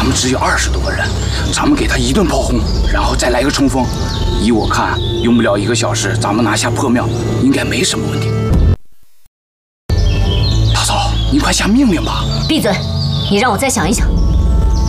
们只有20多个人，咱们给他一顿炮轰，然后再来个冲锋。依我看，用不了1个小时，咱们拿下破庙应该没什么问题。大嫂，你快下命令吧！ 闭嘴！你让我再想一想。